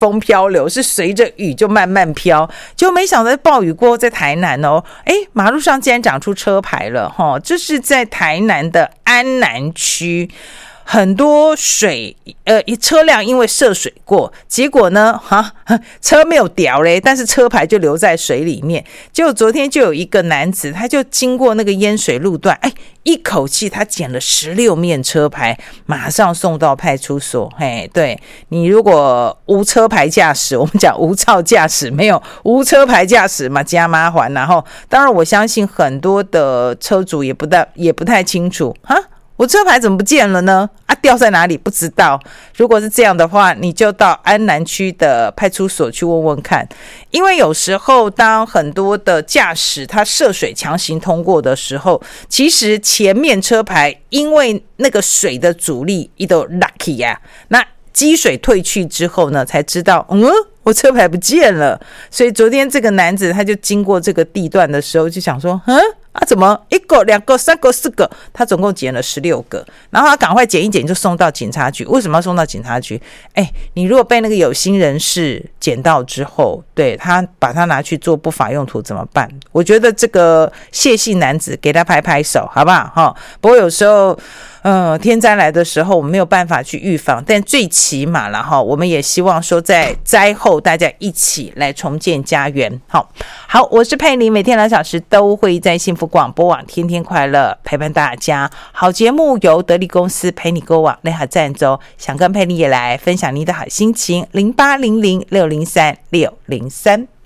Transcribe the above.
风漂流，是随着雨就慢慢飘，就没想到暴雨过后在台南哦，马路上竟然长出车牌了这是在台南的安南区。很多水车辆因为涉水过，结果呢车没有掉嘞，但是车牌就留在水里面。结果昨天就有一个男子，他就经过那个淹水路段，一口气他捡了16面车牌，马上送到派出所。对，你如果无车牌驾驶，我们讲无照驾驶，没有无车牌驾驶嘛，加麻烦。然后当然我相信很多的车主也不太清楚我车牌怎么不见了呢？掉在哪里不知道。如果是这样的话，你就到安南区的派出所去问问看。因为有时候当很多的驾驶他涉水强行通过的时候，其实前面车牌因为那个水的阻力一都 lucky 呀，那积水退去之后呢，才知道我车牌不见了。所以昨天这个男子他就经过这个地段的时候就想说怎么1个2个3个4个，他总共捡了16个，然后他赶快捡一捡就送到警察局。为什么要送到警察局？你如果被那个有心人士捡到之后，对，他把他拿去做不法用途怎么办？我觉得这个谢姓男子给他拍拍手好不好不过有时候天灾来的时候我们没有办法去预防，但最起码啦我们也希望说在灾后大家一起来重建家园。好，我是佩玲，每天2小时都会在幸福广播网天天快乐陪伴大家。好节目由得力公司陪你购网内涵赞助，想跟佩玲也来分享你的好心情，0800603603。